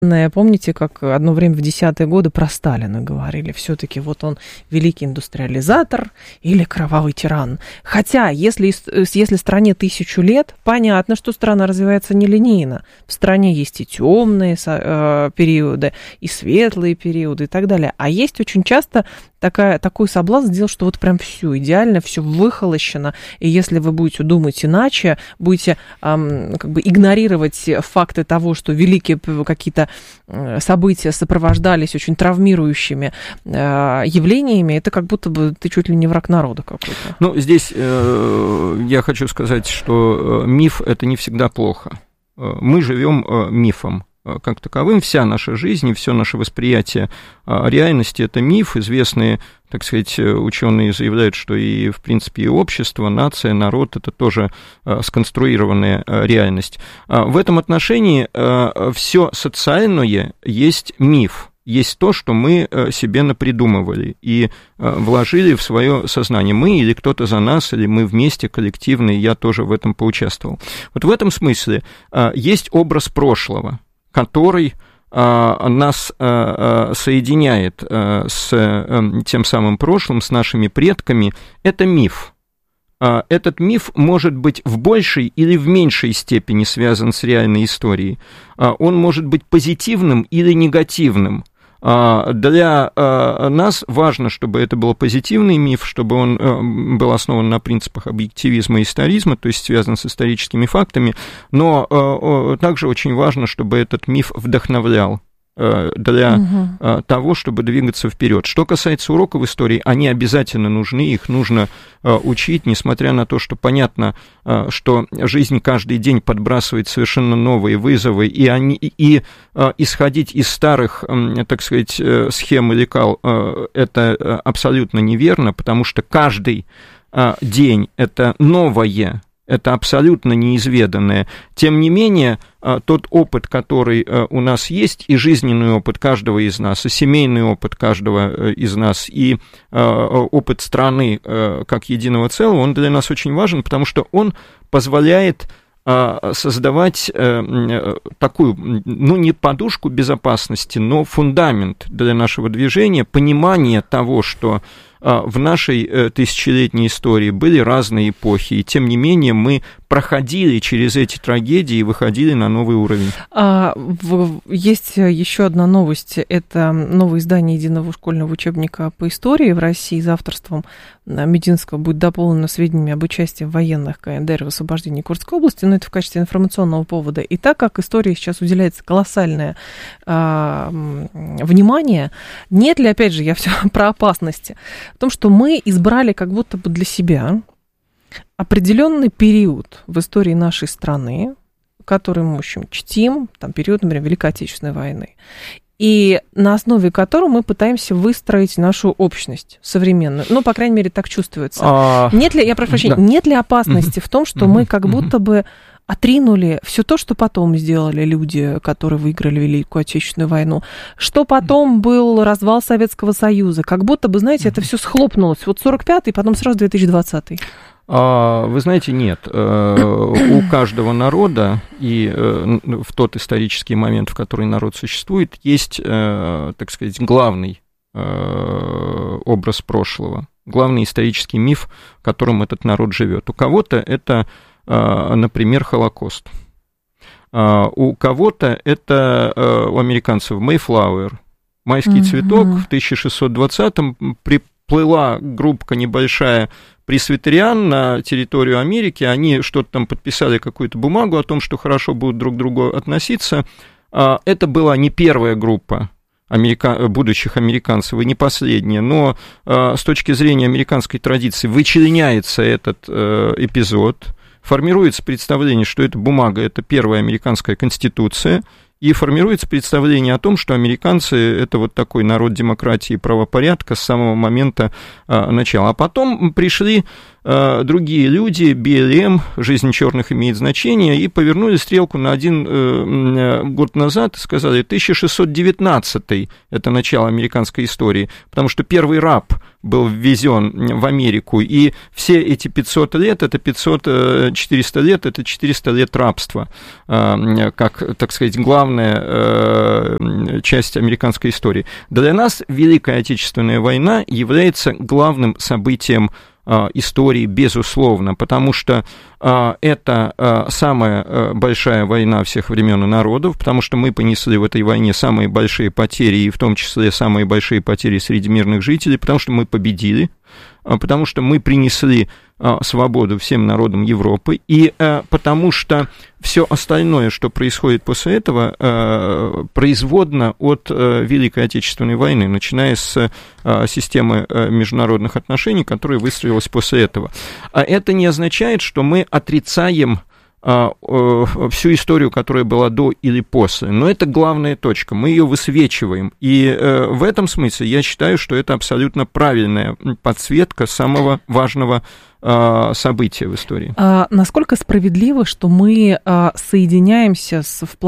Помните, как одно время в 10-е годы про Сталина говорили, все-таки вот он великий индустриализатор или кровавый тиран. Хотя, если стране 1000 лет, понятно, что страна развивается нелинейно. В стране есть и темные периоды, и светлые периоды и так далее. А есть очень часто такой соблазн сделать, что вот прям все идеально, все выхолощено, и если вы будете думать иначе, будете как бы игнорировать факты того, что великие какие-то события сопровождались очень травмирующими явлениями, это как будто бы ты чуть ли не враг народа какой-то. Ну, здесь я хочу сказать, что миф – это не всегда плохо. Мы живем мифом. Как таковым, вся наша жизнь и все наше восприятие реальности – это миф. Известные, так сказать, ученые заявляют, что и, в принципе, и общество, нация, народ – это тоже сконструированная реальность. В этом отношении все социальное есть миф. Есть то, что мы себе напридумывали и вложили в свое сознание. Мы или кто-то за нас, или мы вместе, коллективно, и я тоже в этом поучаствовал. Вот в этом смысле есть образ прошлого, который нас соединяет с тем самым прошлым, с нашими предками. Это миф. Этот миф может быть в большей или в меньшей степени связан с реальной историей. Он может быть позитивным или негативным. Для нас важно, чтобы это был позитивный миф, чтобы он был основан на принципах объективизма и историзма, то есть связан с историческими фактами, но также очень важно, чтобы этот миф вдохновлял для того, чтобы двигаться вперед. Что касается уроков истории, они обязательно нужны, их нужно учить, несмотря на то, что понятно, что жизнь каждый день подбрасывает совершенно новые вызовы, и исходить из старых, так сказать, схем и лекал, это абсолютно неверно, потому что каждый день – это новое, это абсолютно неизведанное. Тем не менее, тот опыт, который у нас есть, и жизненный опыт каждого из нас, и семейный опыт каждого из нас, и опыт страны как единого целого, он для нас очень важен, потому что он позволяет создавать такую, ну, не подушку безопасности, но фундамент для нашего движения, понимание того, что в нашей тысячелетней истории были разные эпохи, и тем не менее мы проходили через эти трагедии и выходили на новый уровень. Есть еще одна новость. Это новое издание единого школьного учебника по истории в России за авторством Мединского будет дополнено сведениями об участии в военных КНДР в освобождении Курской области, но это в качестве информационного повода. И так как истории сейчас уделяется колоссальное внимание, нет ли, опять же, я все про опасности, в том, что мы избрали как будто бы для себя определенный период в истории нашей страны, который мы, в общем, чтим, там, период, например, Великой Отечественной войны, и на основе которого мы пытаемся выстроить нашу общность современную. Ну, по крайней мере, так чувствуется. Нет ли, я прошу прощения, нет ли опасности в том, что мы как будто бы отринули все то, что потом сделали люди, которые выиграли Великую Отечественную войну, что потом был развал Советского Союза, как будто бы, знаете, это все схлопнулось. Вот 45-й, потом сразу 2020-й. Вы знаете, нет. У каждого народа и в тот исторический момент, в который народ существует, есть, так сказать, главный образ прошлого, главный исторический миф, в котором этот народ живет. У кого-то это, например, Холокост. У кого-то это у американцев Mayflower, майский цветок. В 1620-м приплыла группка небольшая пресвитериан на территорию Америки, они что-то там подписали, какую-то бумагу о том, что хорошо будут друг к другу относиться. Это была не первая группа будущих американцев и не последняя, но с точки зрения американской традиции вычленяется этот эпизод, формируется представление, что эта бумага – это первая американская конституция, и формируется представление о том, что американцы – это вот такой народ демократии и правопорядка с самого момента начала. А потом пришли другие люди, БЛМ, «Жизнь черных имеет значение», и повернули стрелку на один год назад и сказали, 1619-й – это начало американской истории, потому что первый раб был ввезен в Америку, и все эти 500 лет, это 400 лет, это 400 лет рабства, как, так сказать, главная часть американской истории. Для нас Великая Отечественная война является главным событием истории, безусловно, потому что это самая большая война всех времен и народов, потому что мы понесли в этой войне самые большие потери, и в том числе самые большие потери среди мирных жителей, потому что мы победили, потому что мы принесли свободу всем народам Европы, и потому что все остальное, что происходит после этого, производно от Великой Отечественной войны, начиная с системы международных отношений, которая выстроилась после этого. А это не означает, что мы отрицаем всю историю, которая была до или после. Но это главная точка, мы ее высвечиваем. И в этом смысле я считаю, что это абсолютно правильная подсветка самого важного события в истории. Насколько справедливо, что мы соединяемся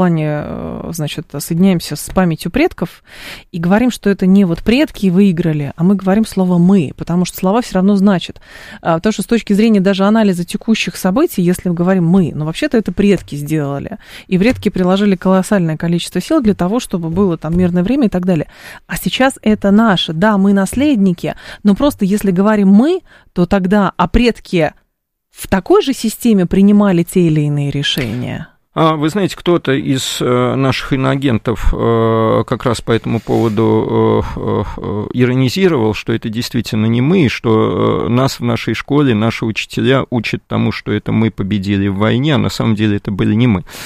соединяемся с памятью предков и говорим, что это не вот предки выиграли, а мы говорим слово «мы», потому что слова все равно значат. Потому что с точки зрения даже анализа текущих событий, если мы говорим «мы», но вообще-то это предки сделали, и предки приложили колоссальное количество сил для того, чтобы было там мирное время и так далее. А сейчас это наше. Да, мы наследники, но просто если говорим «мы», то тогда предки в такой же системе принимали те или иные решения? Вы знаете, кто-то из наших иноагентов как раз по этому поводу иронизировал, что это действительно не мы, что нас в нашей школе, наши учителя учат тому, что это мы победили в войне, а на самом деле это были не мы.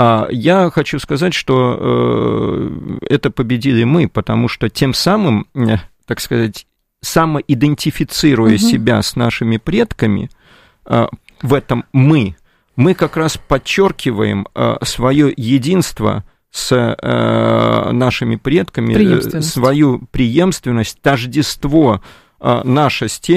Я хочу сказать, что это победили мы, потому что тем самым, так сказать, самоидентифицируя себя с нашими предками, в этом мы как раз подчеркиваем свое единство с нашими предками, свою преемственность, тождество наше с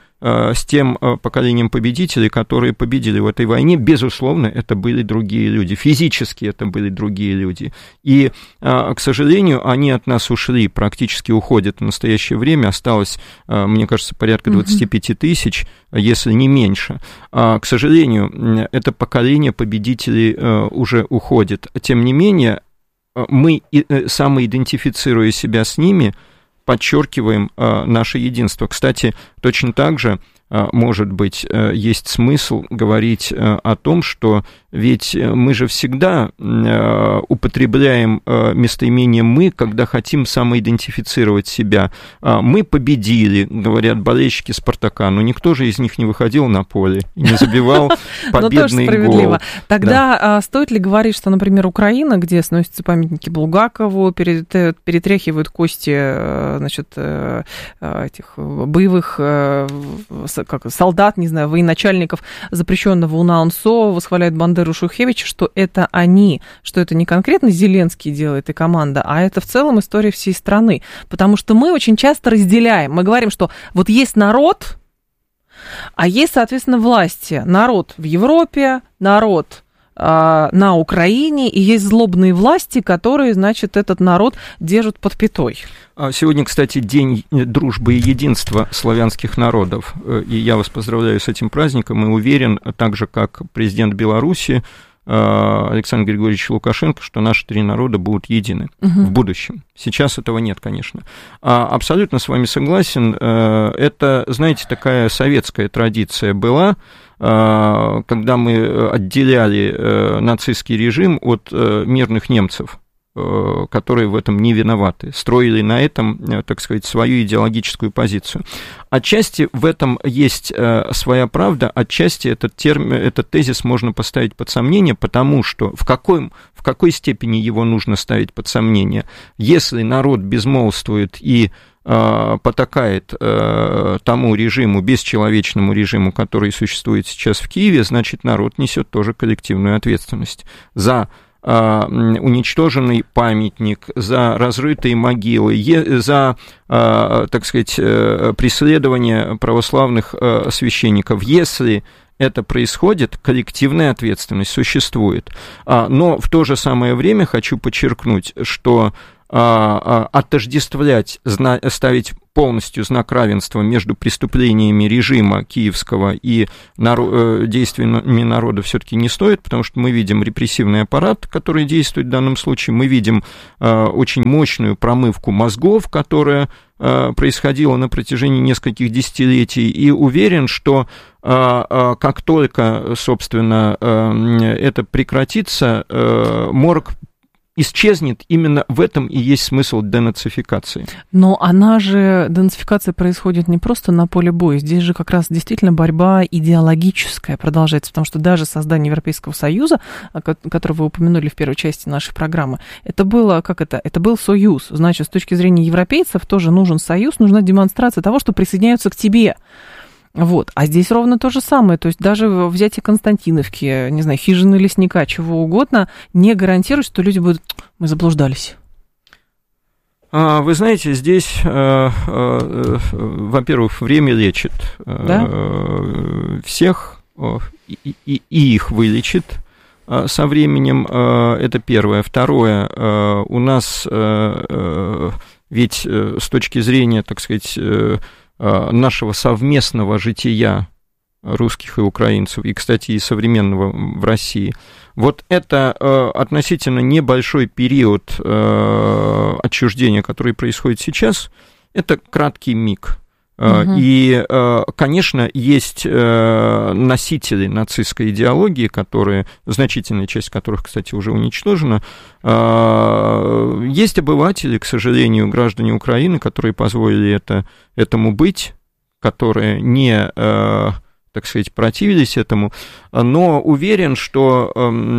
тем поколением победителей, которые победили в этой войне. Безусловно, это были другие люди, физически это были другие люди. И, к сожалению, они от нас ушли, практически уходят в настоящее время. Осталось, мне кажется, порядка 25 тысяч, если не меньше. К сожалению, это поколение победителей уже уходит. Тем не менее, мы, самоидентифицируя себя с ними, подчеркиваем наше единство. Кстати, точно так же, может быть, есть смысл говорить о том, что ведь мы же всегда употребляем местоимение «мы», когда хотим самоидентифицировать себя. Мы победили, говорят болельщики «Спартака», но никто же из них не выходил на поле и не забивал победный гол. Тогда стоит ли говорить, что, например, Украина, где сносятся памятники Булгакову, перетряхивают кости, значит, этих боевых солдат, не знаю, военачальников запрещенного УНАУНСО, восхваляют Бандеру, Шухевича, что это они, что это не конкретно Зеленский делает и команда, а это в целом история всей страны. Потому что мы очень часто разделяем. Мы говорим, что вот есть народ, а есть, соответственно, власти. Народ в Европе, народ на Украине, и есть злобные власти, которые, значит, этот народ держат под пятой. Сегодня, кстати, День дружбы и единства славянских народов, и я вас поздравляю с этим праздником, и уверен, так же, как президент Беларуси Александр Григорьевич Лукашенко, что наши три народа будут едины в будущем. Сейчас этого нет, конечно. Абсолютно с вами согласен. Это, знаете, такая советская традиция была, когда мы отделяли нацистский режим от мирных немцев, которые в этом не виноваты, строили на этом, так сказать, свою идеологическую позицию. Отчасти в этом есть своя правда, отчасти этот тезис можно поставить под сомнение, потому что в какой степени его нужно ставить под сомнение? Если народ безмолвствует и потакает тому режиму, бесчеловечному режиму, который существует сейчас в Киеве, значит, народ несет тоже коллективную ответственность за уничтоженный памятник, за разрытые могилы, за, так сказать, преследование православных священников. Если это происходит, коллективная ответственность существует. Но в то же самое время хочу подчеркнуть, что отождествлять, ставить полностью знак равенства между преступлениями режима киевского и действиями народа все-таки не стоит, потому что мы видим репрессивный аппарат, который действует в данном случае, мы видим очень мощную промывку мозгов, которая происходила на протяжении нескольких десятилетий, и уверен, что как только, собственно, это прекратится, морг исчезнет. Именно в этом и есть смысл денацификации. Но денацификация происходит не просто на поле боя. Здесь же как раз действительно борьба идеологическая продолжается, потому что даже создание Европейского Союза, который вы упомянули в первой части нашей программы, это было, это был союз. Значит, с точки зрения европейцев тоже нужен союз, нужна демонстрация того, что присоединяются к тебе. Вот. А здесь ровно то же самое. То есть даже взятие Константиновки, не знаю, хижины лесника, чего угодно, не гарантирует, что люди будут... Мы заблуждались. Вы знаете, здесь, во-первых, время лечит, да? Всех, и их вылечит со временем. Это первое. Второе, у нас ведь с точки зрения, так сказать, нашего совместного жития русских и украинцев, и, кстати, и современного в России, вот это относительно небольшой период отчуждения, который происходит сейчас, это краткий миг. И, конечно, есть носители нацистской идеологии, значительная часть которых, кстати, уже уничтожена. Есть обыватели, к сожалению, граждане Украины, которые позволили этому быть, которые не, так сказать, противились этому, но уверен, что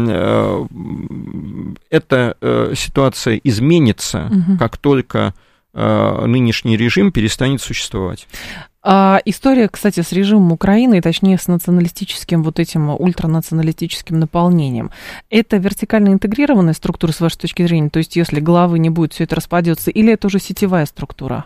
эта ситуация изменится, как только нынешний режим перестанет существовать. История, кстати, с режимом Украины, точнее, с националистическим, вот этим ультранационалистическим наполнением, это вертикально интегрированная структура, с вашей точки зрения? То есть, если главы не будет, все это распадется, или это уже сетевая структура?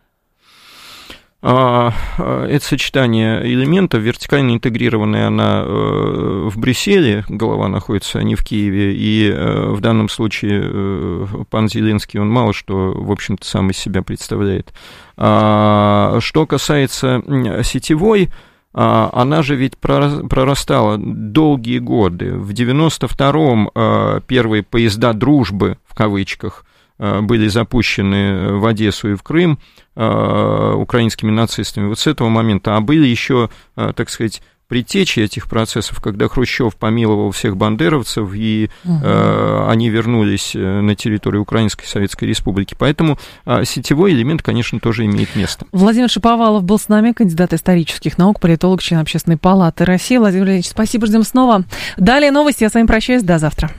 Это сочетание элементов, вертикально интегрированная она в Брюсселе, голова находится, а не в Киеве, и в данном случае пан Зеленский, он мало что, в общем-то, сам из себя представляет. Что касается сетевой, она же ведь прорастала долгие годы. В 92-м первые поезда дружбы, в кавычках, были запущены в Одессу и в Крым украинскими нацистами. Вот с этого момента. А были еще, так сказать, предтечи этих процессов, когда Хрущев помиловал всех бандеровцев, и они вернулись на территорию Украинской Советской Республики. Поэтому сетевой элемент, конечно, тоже имеет место. Владимир Шаповалов был с нами, кандидат исторических наук, политолог, член Общественной палаты России. Владимир Владимирович, спасибо, ждем снова. Далее новости, я с вами прощаюсь, до завтра.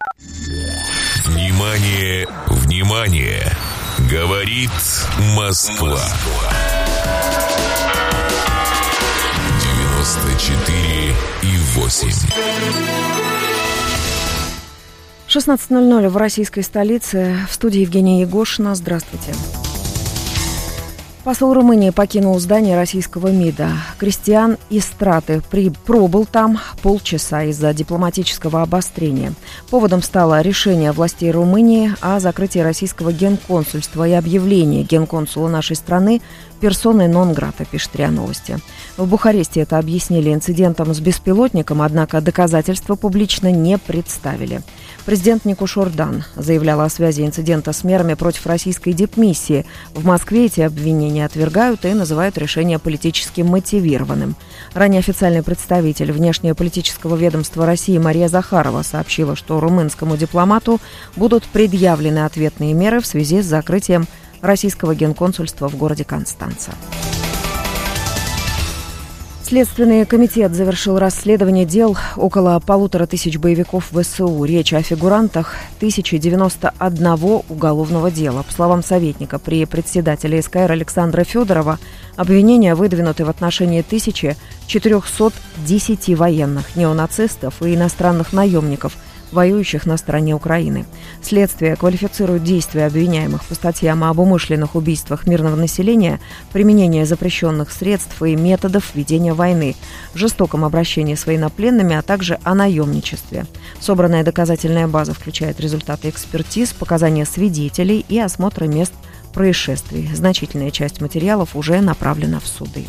Внимание, внимание! Говорит Москва. 94,8. 16:00 в российской столице. В студии Евгения Егошина. Здравствуйте. Посол Румынии покинул здание российского МИДа. Кристиан Истраты пробыл там полчаса из-за дипломатического обострения. Поводом стало решение властей Румынии о закрытии российского генконсульства и объявлении генконсула нашей страны персоной нон-грата, пишет РИА Новости. В Бухаресте это объяснили инцидентом с беспилотником, однако доказательства публично не представили. Президент Никош Ордан заявлял о связи инцидента с мерами против российской дипмиссии. В Москве эти обвинения отвергают и называют решение политически мотивированным. Ранее официальный представитель внешнеполитического ведомства России Мария Захарова сообщила, что румынскому дипломату будут предъявлены ответные меры в связи с закрытием российского генконсульства в городе Констанца. Следственный комитет завершил расследование дел около 1500 боевиков ВСУ. Речь о фигурантах 1091 уголовного дела. По словам советника при председателе СКР Александра Федорова, обвинения выдвинуты в отношении 1410 военных, неонацистов и иностранных наемников, воюющих на стороне Украины. Следствие квалифицирует действия обвиняемых по статьям об умышленных убийствах мирного населения, применении запрещенных средств и методов ведения войны, жестоком обращении с военнопленными, а также о наемничестве. Собранная доказательная база включает результаты экспертиз, показания свидетелей и осмотра мест происшествий. Значительная часть материалов уже направлена в суды.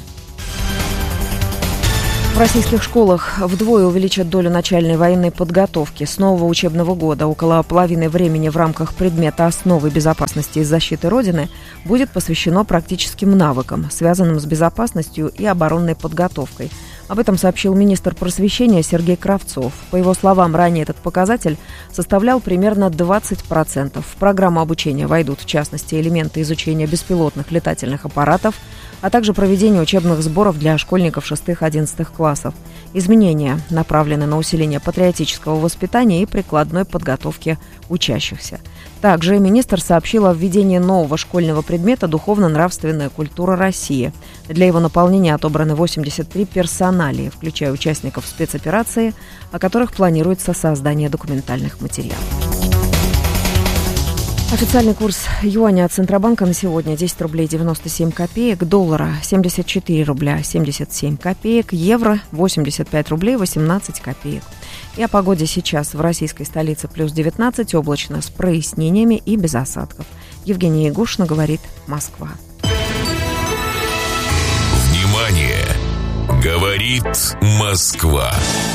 В российских школах вдвое увеличат долю начальной военной подготовки. С нового учебного года около половины времени в рамках предмета «Основы безопасности и защиты Родины» будет посвящено практическим навыкам, связанным с безопасностью и оборонной подготовкой. Об этом сообщил министр просвещения Сергей Кравцов. По его словам, ранее этот показатель составлял примерно 20%. В программу обучения войдут, в частности, элементы изучения беспилотных летательных аппаратов, а также проведение учебных сборов для школьников 6-11 классов. Изменения направлены на усиление патриотического воспитания и прикладной подготовки учащихся. Также министр сообщил о введении нового школьного предмета «Духовно-нравственная культура России». Для его наполнения отобраны 83 персоналии, включая участников спецоперации, о которых планируется создание документальных материалов. Официальный курс юаня от Центробанка на сегодня 10 рублей 97 копеек, доллара 74 рубля 77 копеек, евро 85 рублей 18 копеек. И о погоде сейчас в российской столице плюс 19, облачно с прояснениями и без осадков. Евгения Ягушина говорит, Москва. Внимание! Говорит Москва.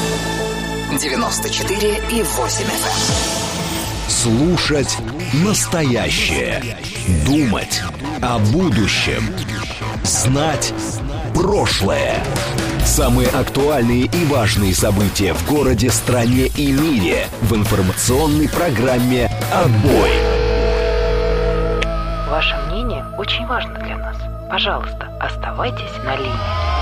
94,8 FM. Слушать настоящее. Думать о будущем. Знать прошлое. Самые актуальные и важные события в городе, стране и мире в информационной программе «Отбой». Ваше мнение очень важно для нас. Пожалуйста, оставайтесь на линии.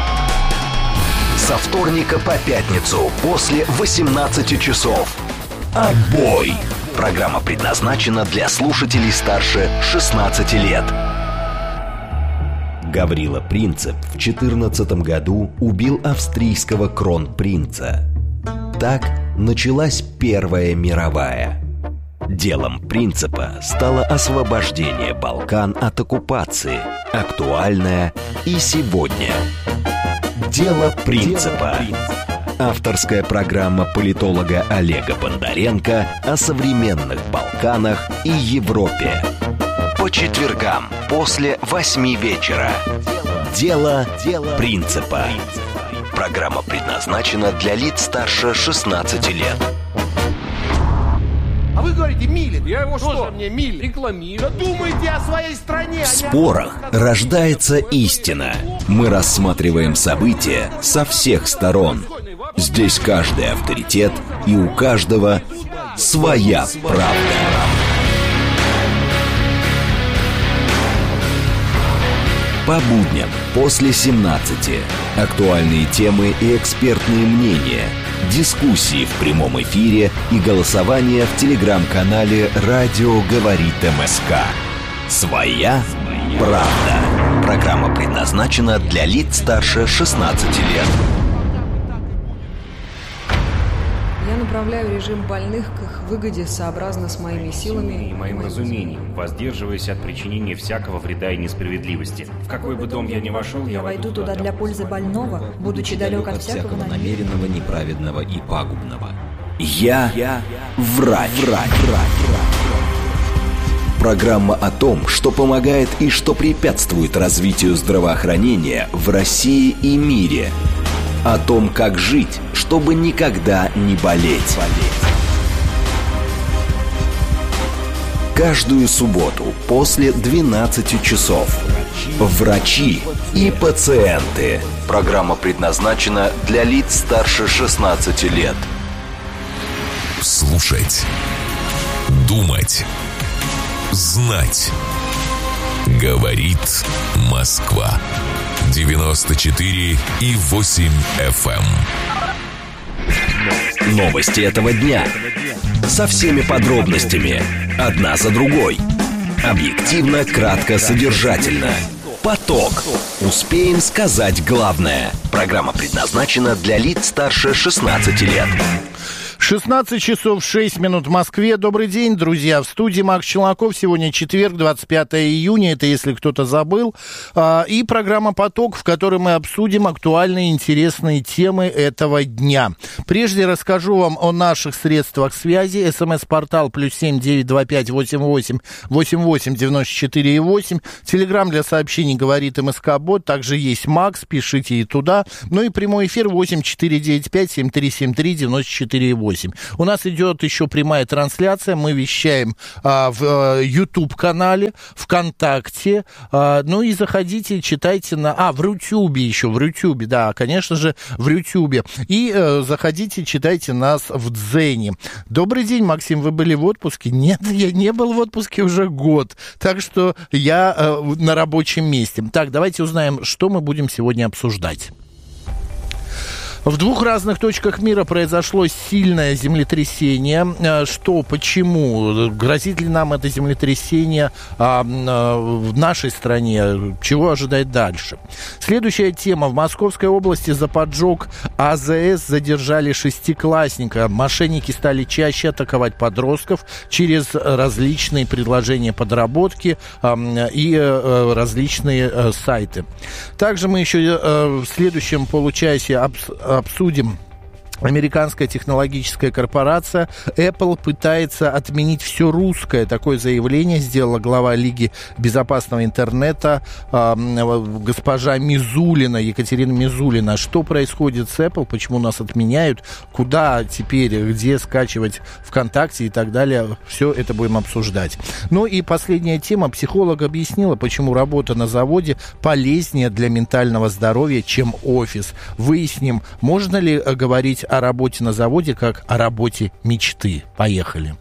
Со вторника по пятницу после 18 часов. «Отбой». Программа предназначена для слушателей старше 16 лет. Гаврила Принцип в 14 году убил австрийского кронпринца. Так началась Первая мировая. Делом Принципа стало освобождение Балкан от оккупации, актуальное и сегодня. Дело Принципа. Авторская программа политолога Олега Бондаренко о современных Балканах и Европе. По четвергам после 8 вечера. Дело Принципа. Программа предназначена для лиц старше 16 лет. А вы говорите, Милин. Я его что? Мне Милин рекламирую. Думайте о своей стране. В спорах рождается истина. Мы рассматриваем события со всех сторон. Здесь каждый авторитет, и у каждого своя правда. По будням после 17. Актуальные темы и экспертные мнения. Дискуссии в прямом эфире и голосование в телеграм-канале «Радио говорит МСК». Своя правда. Программа предназначена для лиц старше 16 лет. Я направляю режим больных к их выгоде сообразно с моими силами и моим разумением, воздерживаясь от причинения всякого вреда и несправедливости. В какой бы дом я ни вошел, я войду туда для пользы больного, будучи далек от всякого намеренного, неправедного и пагубного. Я врач. Программа о том, что помогает и что препятствует развитию здравоохранения в России и мире. О том, как жить, чтобы никогда не болеть. Каждую субботу после 12 часов. Врачи и пациенты. Программа предназначена для лиц старше 16 лет. Слушать. Думать. Знать. Говорит Москва. 94,8 FM. Новости этого дня. Со всеми подробностями. Одна за другой. Объективно, кратко, содержательно. Поток. Успеем сказать главное. Программа предназначена для лиц старше 16 лет. 16 часов 6 минут в Москве. Добрый день, друзья. В студии Макс Челноков. Сегодня четверг, 25 июня. Это если кто-то забыл. И программа «Поток», в которой мы обсудим актуальные и интересные темы этого дня. Прежде расскажу вам о наших средствах связи. СМС-портал +7 925 88 88 94 8. Телеграм для сообщений говорит МСК-бот. Также есть Макс. Пишите и туда. Ну и прямой эфир 8 495 7373 94 8. У нас идет еще прямая трансляция. Мы вещаем в YouTube-канале, ВКонтакте. Ну и заходите, читайте в Рутюбе еще. В Рутюбе, да, конечно же, в Рутюбе. И заходите, читайте нас в Дзене. Добрый день, Максим. Вы были в отпуске? Нет, я не был в отпуске уже год. Так что я на рабочем месте. Так, давайте узнаем, что мы будем сегодня обсуждать. В двух разных точках мира произошло сильное землетрясение. Что, почему? Грозит ли нам это землетрясение в нашей стране? Чего ожидать дальше? Следующая тема. В Московской области за поджог АЗС задержали 6-классника. Мошенники стали чаще атаковать подростков через различные предложения подработки и различные сайты. Также мы еще в следующем получасе обсудим. Американская технологическая корпорация Apple пытается отменить все русское. Такое заявление сделала глава Лиги безопасного интернета госпожа Мизулина, Екатерина Мизулина. Что происходит с Apple, почему нас отменяют, куда теперь, где скачивать ВКонтакте и так далее. Все это будем обсуждать. Ну и последняя тема. Психолог объяснила, почему работа на заводе полезнее для ментального здоровья, чем офис. Выясним, можно ли говорить о работе на заводе как о работе мечты. Поехали.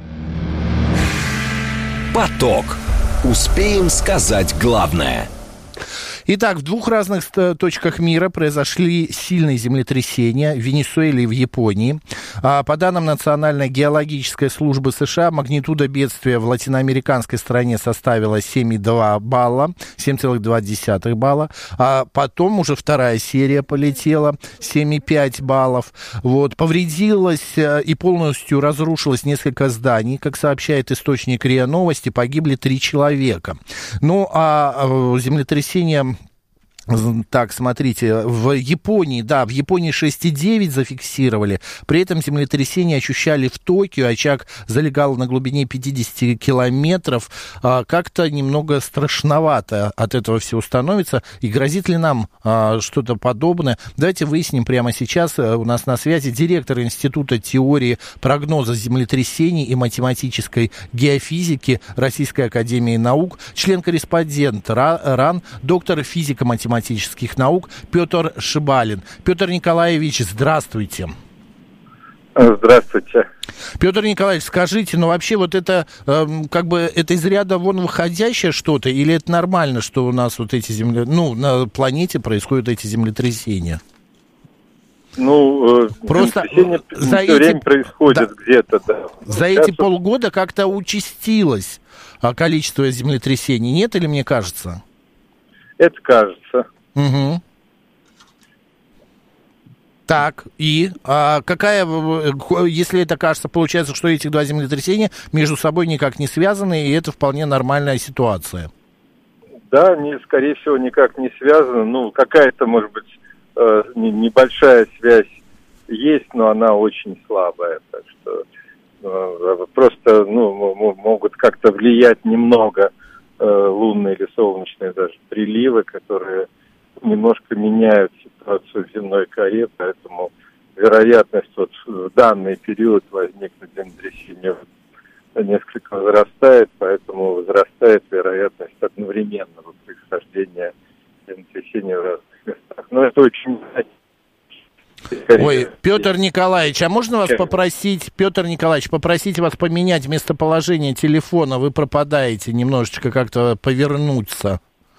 Поток. Успеем сказать главное. Итак, в двух разных точках мира произошли сильные землетрясения в Венесуэле и в Японии. По данным Национальной геологической службы США, магнитуда бедствия в латиноамериканской стране составила 7,2 балла, 7,2 балла. А потом уже вторая серия полетела, 7,5 баллов. Вот. Повредилось и полностью разрушилось несколько зданий. Как сообщает источник РИА Новости, погибли 3 человека. Ну, а землетрясение... Так, смотрите, в Японии 6,9 зафиксировали. При этом землетрясение ощущали в Токио. Очаг залегал на глубине 50 километров. Как-то немного страшновато от этого всего становится. И грозит ли нам что-то подобное? Давайте выясним прямо сейчас. У нас на связи директор Института теории прогноза землетрясений и математической геофизики Российской академии наук, член-корреспондент РАН, доктор физико-математических наук Петр Шибалин. Петр Николаевич, здравствуйте. Здравствуйте. Петр Николаевич, скажите, вообще вот это это из ряда вон выходящее что-то, или это нормально, что у нас вот эти на планете происходят эти землетрясения? Просто за все время происходит где-то, да. За эти полгода как-то участилось количество землетрясений, нет, или мне кажется? Это кажется. Угу. Так, и если это кажется, получается, что эти два землетрясения между собой никак не связаны, и это вполне нормальная ситуация. Да, они, скорее всего, никак не связаны. Какая-то, может быть, небольшая связь есть, но она очень слабая. Так что просто могут как-то влиять немного лунные или солнечные даже приливы, которые немножко меняют ситуацию в земной коре, поэтому вероятность в данный период возникнуть землетрясения несколько возрастает, поэтому возрастает вероятность одновременного происхождения землетрясения в разных местах. Но это очень... Ой, Петр Николаевич, а можно вас попросить, попросить вас поменять местоположение телефона? Вы пропадаете, немножечко как-то повернуться.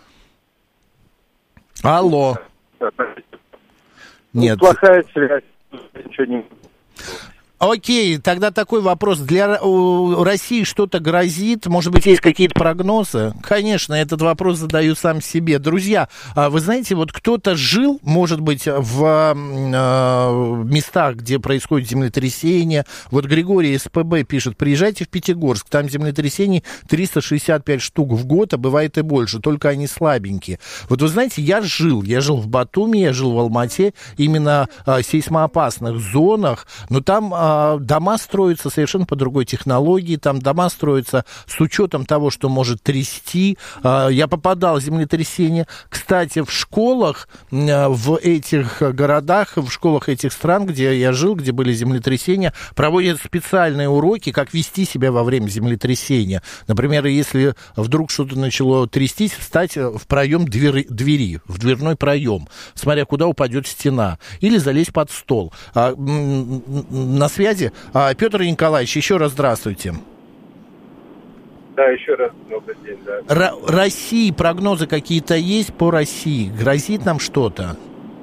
Алло. Нет. Плохая связь, ничего не... Окей, тогда такой вопрос. Для России что-то грозит? Может быть, есть какие-то прогнозы? Конечно, этот вопрос задаю сам себе. Друзья, вы знаете, вот кто-то жил, может быть, в местах, где происходит землетрясение. Вот Григорий СПБ пишет: приезжайте в Пятигорск, там землетрясений 365 штук в год, а бывает и больше, только они слабенькие. Вот вы знаете, я жил в Батуми, я жил в Алмате, именно в сейсмоопасных зонах, но там дома строятся совершенно по другой технологии, там дома строятся с учетом того, что может трясти. Я попадал в землетрясение. Кстати, в школах в этих городах, в школах этих стран, где я жил, где были землетрясения, проводят специальные уроки, как вести себя во время землетрясения. Например, если вдруг что-то начало трястись, встать в проем двери, в дверной проем, смотря куда упадет стена, или залезть под стол. На связи Петр Николаевич, еще раз здравствуйте. Да, еще раз добрый день. Да. России прогнозы какие-то есть по России? Грозит нам что-то?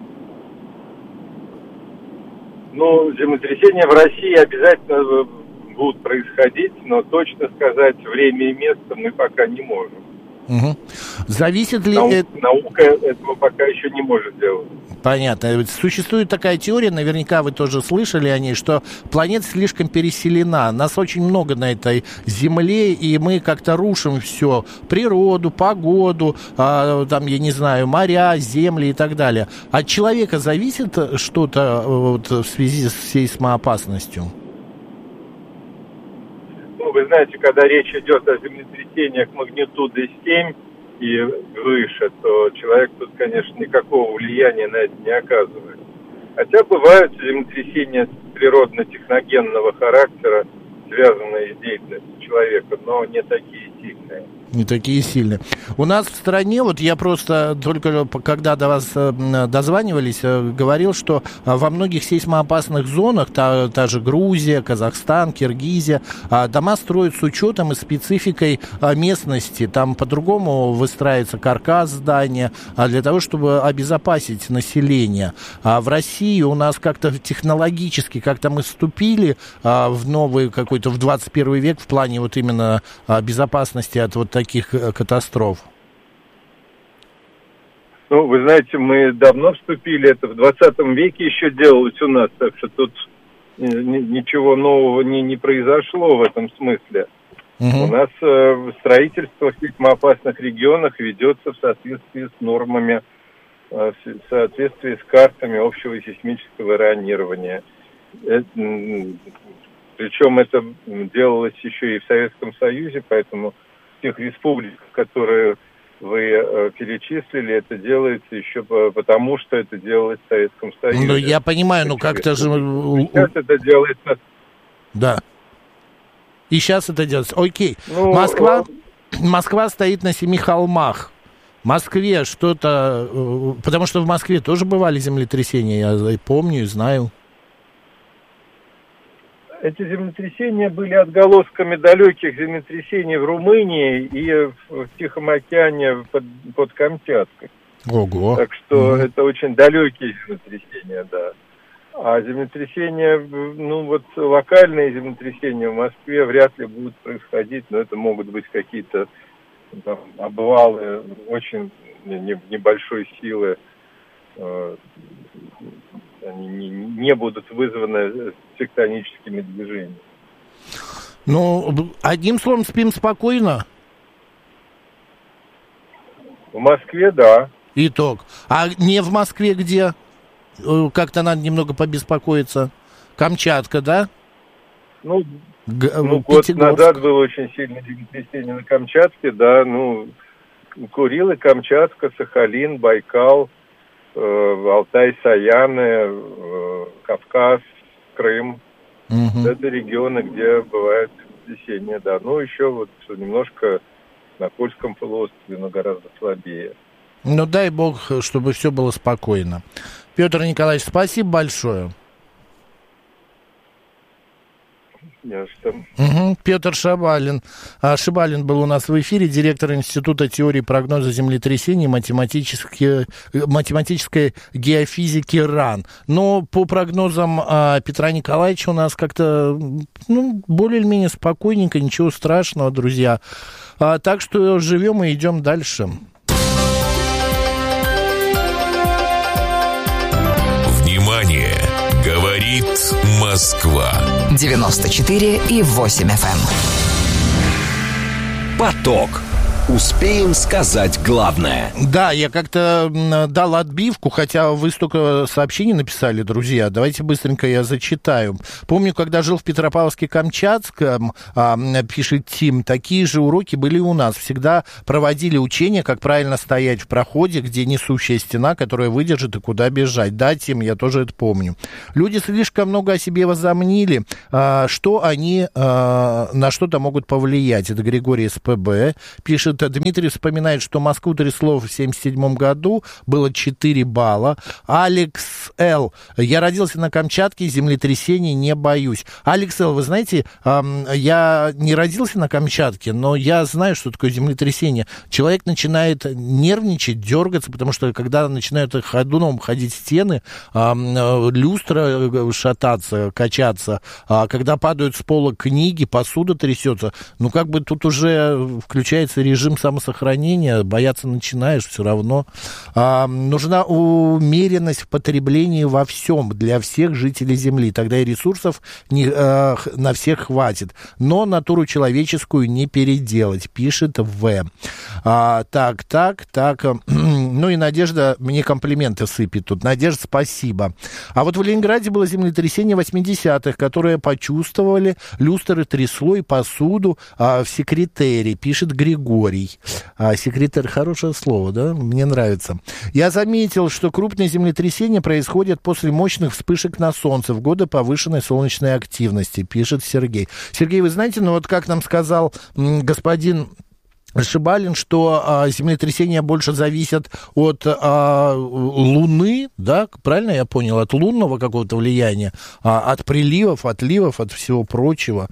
Ну, землетрясения в России обязательно будут происходить, но точно сказать время и место мы пока не можем. Угу. Зависит ли наука этого пока еще не может делать. Понятно. Существует такая теория, наверняка вы тоже слышали о ней, что планета слишком переселена. Нас очень много на этой Земле, и мы как-то рушим все. Природу, погоду, там, я не знаю, моря, земли и так далее. От человека зависит что-то вот, в связи с сейсмоопасностью? Ну, вы знаете, когда речь идет о землетрясениях магнитудой 7 и выше, то человек тут, конечно, никакого влияния на это не оказывает. Хотя бывают землетрясения природно-техногенного характера, связанные с деятельностью человека, но не такие сильные. Не такие сильные. У нас в стране, вот я просто только когда до вас дозванивались, говорил, что во многих сейсмоопасных зонах, та же Грузия, Казахстан, Киргизия, дома строят с учетом и спецификой местности. Там по-другому выстраивается каркас здания, для того, чтобы обезопасить население. А в России у нас как-то технологически, как-то мы вступили в новый какой-то, в 21 век в плане вот именно безопасности от вот таких катастроф? Ну, вы знаете, мы давно вступили, это в 20 веке еще делалось у нас, так что тут ничего нового не произошло в этом смысле. У нас строительство в сейсмоопасных регионах ведется в соответствии с нормами, в соответствии с картами общего сейсмического районирования. Причем это делалось еще и в Советском Союзе, поэтому в тех республиках, которые вы перечислили, это делается еще потому, что это делалось в Советском Союзе. Ну, я понимаю, но как-то же... Сейчас это делается... Да. И сейчас это делается. Окей. Ну, Москва стоит на 7 холмах. В Москве что-то... Потому что в Москве тоже бывали землетрясения, я помню и знаю. Эти землетрясения были отголосками далеких землетрясений в Румынии и в Тихом океане под Камчаткой. Ого. Так что это очень далекие землетрясения, да. А землетрясения, ну вот локальные землетрясения в Москве вряд ли будут происходить, но это могут быть какие-то там обвалы очень небольшой силы. Они не будут вызваны тектоническими движениями. Ну, одним словом, спим спокойно? В Москве, да. Итог. А не в Москве где? Как-то надо немного побеспокоиться. Камчатка, да? Ну год назад было очень сильное землетрясение на Камчатке, да. Ну, Курилы, Камчатка, Сахалин, Байкал, Алтай, Саяны, Кавказ, Крым. Это регионы, где бывает землетрясение, да. Ну, еще вот немножко на Кольском полуострове, но гораздо слабее. Ну, дай бог, чтобы все было спокойно. Петр Николаевич, спасибо большое. Не что. Угу. Петр Шибалин. Шибалин был у нас в эфире, директор Института теории прогноза землетрясений и математической геофизики РАН. Но по прогнозам Петра Николаевича у нас как-то более-менее спокойненько, ничего страшного, друзья. Так что живем и идем дальше. Внимание! Говорит Москва. 94,8 FM. Поток. Успеем сказать главное. Да, я как-то дал отбивку, хотя вы столько сообщений написали, друзья. Давайте быстренько я зачитаю. Помню, когда жил в Петропавловске-Камчатском, пишет Тим, такие же уроки были у нас. Всегда проводили учения, как правильно стоять в проходе, где несущая стена, которая выдержит и куда бежать. Да, Тим, я тоже это помню. Люди слишком много о себе возомнили, что они на что-то могут повлиять. Это Григорий СПБ пишет. Дмитрий вспоминает, что Москву трясло в 1977 году, было 4 балла. Алекс Л. Я родился на Камчатке, землетрясений не боюсь. Алекс Л, вы знаете, я не родился на Камчатке, но я знаю, что такое землетрясение. Человек начинает нервничать, дергаться, потому что когда начинают ходуном ходить стены, люстра шататься, качаться, когда падают с пола книги, посуда трясется, тут уже включается режим самосохранения, бояться начинаешь все равно. Нужна умеренность в потреблении во всем для всех жителей Земли. Тогда и ресурсов на всех хватит. Но натуру человеческую не переделать, пишет В. Так. Ну и Надежда мне комплименты сыпет тут. Надежда, спасибо. А вот в Ленинграде было землетрясение 80-х, которое почувствовали, люстры трясло и посуду в секретаре, пишет Григорий. Секретарь, хорошее слово, да? Мне нравится. Я заметил, что крупные землетрясения происходят после мощных вспышек на Солнце в годы повышенной солнечной активности, пишет Сергей. Сергей, вы знаете, как нам сказал господин Шибалин, что землетрясения больше зависят от Луны, да, правильно я понял, от лунного какого-то влияния, от приливов, отливов, от всего прочего,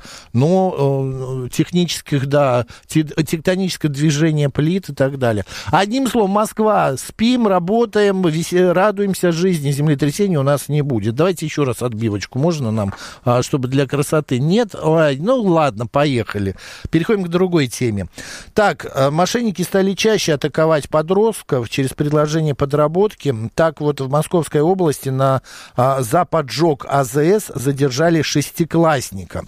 но технических, да, тектоническое движение плит и так далее. Одним словом, Москва, спим, работаем, радуемся жизни, землетрясений у нас не будет. Давайте еще раз отбивочку, можно нам, чтобы для красоты? Нет? Ой, ладно, поехали. Переходим к другой теме. Так, мошенники стали чаще атаковать подростков через предложение подработки. Так вот в Московской области за поджог АЗС задержали 6-классника.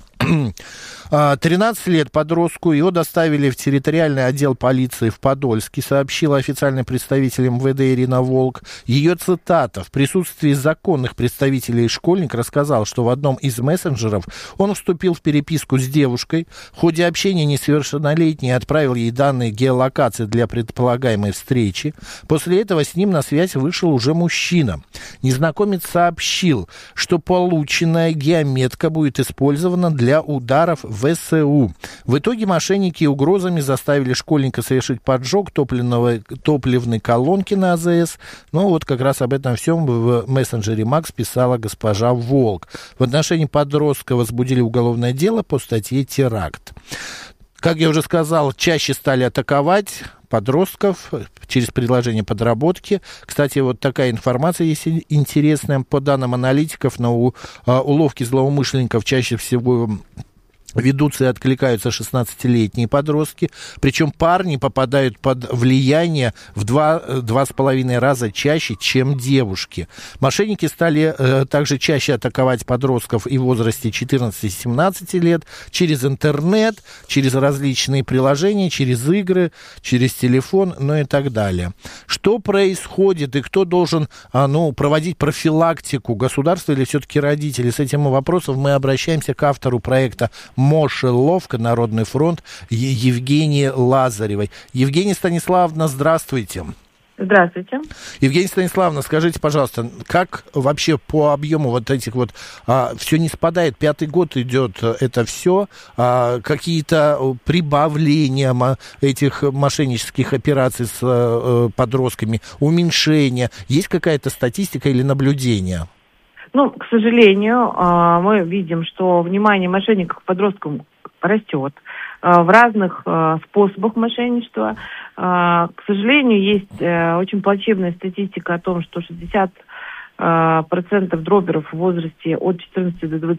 13 лет подростку, его доставили в территориальный отдел полиции в Подольске, сообщила официальный представитель МВД Ирина Волк. Ее цитата: в присутствии законных представителей школьник рассказал, что в одном из мессенджеров он вступил в переписку с девушкой. В ходе общения несовершеннолетний отправил ей данные геолокации для предполагаемой встречи. После этого с ним на связь вышел уже мужчина. Незнакомец сообщил, что полученная геометка будет использована для ударов в ВСУ. В итоге мошенники угрозами заставили школьника совершить поджог топливной колонки на АЗС. Ну, вот как раз об этом всем в мессенджере Макс писала госпожа Волк. В отношении подростка возбудили уголовное дело по статье «Теракт». Как я уже сказал, чаще стали атаковать подростков через предложение подработки. Кстати, вот такая информация есть интересная. По данным аналитиков, на уловки злоумышленников чаще всего ведутся и откликаются 16-летние подростки, причем парни попадают под влияние в 2,5 раза чаще, чем девушки. Мошенники стали также чаще атаковать подростков и в возрасте 14-17 лет через интернет, через различные приложения, через игры, через телефон, ну и так далее. Что происходит и кто должен проводить профилактику, государство или все-таки родители? С этим вопросом мы обращаемся к автору проекта «Мошеловка. Народный фронт» Евгении Лазаревой. Евгения Станиславовна, здравствуйте. Здравствуйте. Евгения Станиславовна, скажите, пожалуйста, как вообще по объему вот этих вот, все не спадает, 5-й год идет это все, какие-то прибавления этих мошеннических операций с подростками, уменьшение, есть какая-то статистика или наблюдение? Ну, к сожалению, мы видим, что внимание мошенников к подросткам растет в разных способах мошенничества. К сожалению, есть очень плачевная статистика о том, что 60% дропперов в возрасте от 14 до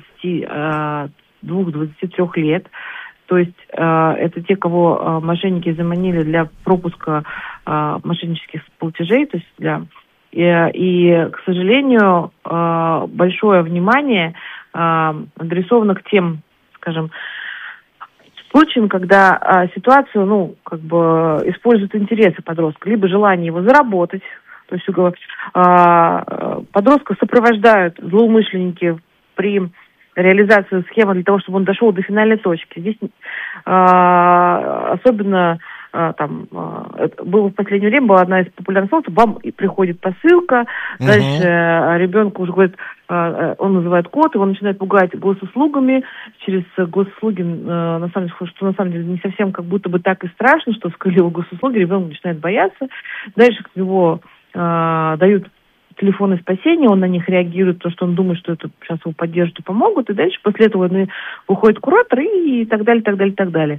22-23 лет. То есть это те, кого мошенники заманили для пропуска мошеннических платежей, то есть и, к сожалению, большое внимание адресовано к тем, скажем, случаям, когда ситуацию, используют интересы подростка, либо желание его заработать, то есть подростка сопровождают злоумышленники при реализации схемы для того, чтобы он дошел до финальной точки. Здесь особенно было в последнее время, была одна из популярных слов, вам приходит посылка, дальше ребенку уже говорит, он называет код, его начинает пугать госуслугами, через госуслуги, на самом деле не совсем как будто бы так и страшно, что сказали его госуслуги, ребенок начинает бояться, дальше к него дают телефоны спасения, он на них реагирует, потому что он думает, что это сейчас его поддержат и помогут, и дальше после этого выходит куратор и так далее, так далее, так далее.